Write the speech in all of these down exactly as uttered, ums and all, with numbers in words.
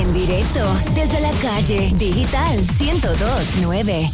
En directo desde la calle Digital ciento dos punto nueve.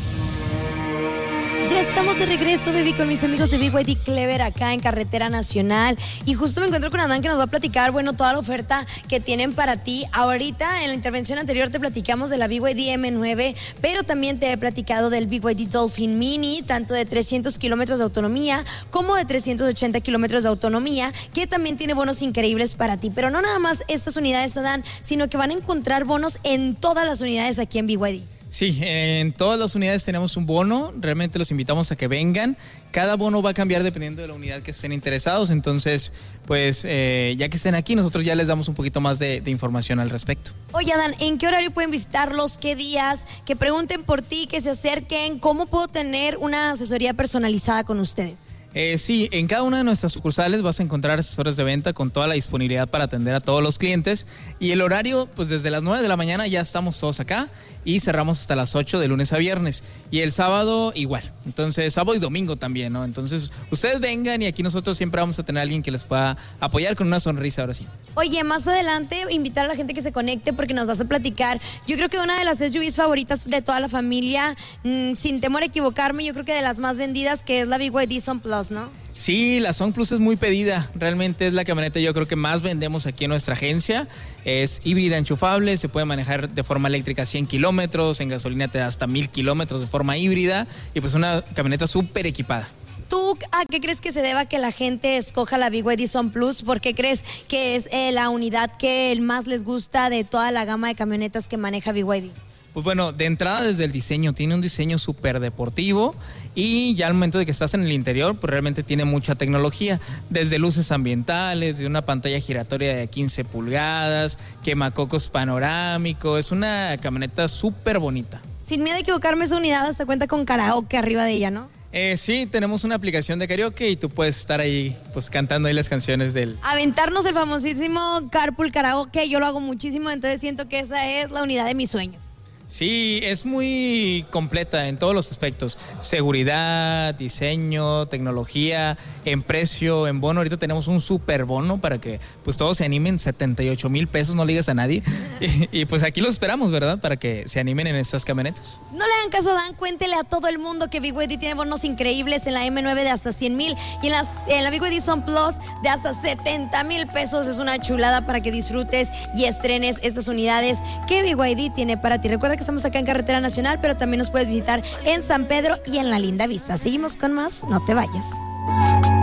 Ya estamos de regreso, baby, con mis amigos de B Y D Clever acá en Carretera Nacional. Y justo me encuentro con Adán, que nos va a platicar, bueno, toda la oferta que tienen para ti. Ahorita, en la intervención anterior, te platicamos de la B Y D M nueve, pero también te he platicado del B Y D Dolphin Mini, tanto de trescientos kilómetros de autonomía como de trescientos ochenta kilómetros de autonomía, que también tiene bonos increíbles para ti. Pero no nada más estas unidades, Adán, sino que van a encontrar bonos en todas las unidades aquí en B Y D. Sí, en todas las unidades tenemos un bono, realmente los invitamos a que vengan. Cada bono va a cambiar dependiendo de la unidad que estén interesados, entonces, pues, eh, ya que estén aquí, nosotros ya les damos un poquito más de, de información al respecto. Oye, Adán, ¿en qué horario pueden visitarlos? ¿Qué días? Que pregunten por ti, que se acerquen. ¿Cómo puedo tener una asesoría personalizada con ustedes? Eh, sí, en cada una de nuestras sucursales vas a encontrar asesores de venta con toda la disponibilidad para atender a todos los clientes, y el horario, pues desde las nueve de la mañana ya estamos todos acá y cerramos hasta las ocho de lunes a viernes, y el sábado igual, entonces sábado y domingo también, ¿no? Entonces ustedes vengan y aquí nosotros siempre vamos a tener a alguien que les pueda apoyar con una sonrisa ahora sí. Oye, más adelante invitar a la gente que se conecte porque nos vas a platicar, yo creo que una de las S U Vs favoritas de toda la familia, mmm, sin temor a equivocarme, yo creo que de las más vendidas, que es la B Y D Sun Plus, ¿no? Sí, la Sun Plus es muy pedida, realmente es la camioneta yo creo que más vendemos aquí en nuestra agencia. Es híbrida enchufable, se puede manejar de forma eléctrica cien kilómetros, en gasolina te da hasta mil kilómetros de forma híbrida, y pues una camioneta súper equipada. ¿Tú a qué crees que se deba que la gente escoja la B Y D Sun Plus? ¿Por qué crees que es eh, la unidad que más les gusta de toda la gama de camionetas que maneja B Y D? Pues bueno, de entrada desde el diseño, tiene un diseño súper deportivo, y ya al momento de que estás en el interior, pues realmente tiene mucha tecnología, desde luces ambientales, de una pantalla giratoria de quince pulgadas, quemacocos panorámico, es una camioneta súper bonita. Sin miedo a equivocarme, esa unidad hasta cuenta con karaoke arriba de ella, ¿no? Eh, sí, tenemos una aplicación de karaoke y tú puedes estar ahí pues cantando ahí las canciones del... Aventarnos el famosísimo Carpool Karaoke, yo lo hago muchísimo, entonces siento que esa es la unidad de mis sueños. Sí, es muy completa en todos los aspectos, seguridad, diseño, tecnología, en precio, en bono. Ahorita tenemos un super bono para que pues todos se animen, setenta y ocho mil pesos, no le digas a nadie. Y, y pues aquí los esperamos, ¿verdad? Para que se animen en estas camionetas. No le hagan caso, Dan, cuéntele a todo el mundo que B Y D tiene bonos increíbles en la M nueve de hasta cien mil y en, las, en la B Y D Sun Plus de hasta setenta mil pesos. Es una chulada para que disfrutes y estrenes estas unidades que B Y D tiene para ti. Recuerda que estamos acá en Carretera Nacional, pero también nos puedes visitar en San Pedro y en La Linda Vista. Seguimos con más, no te vayas.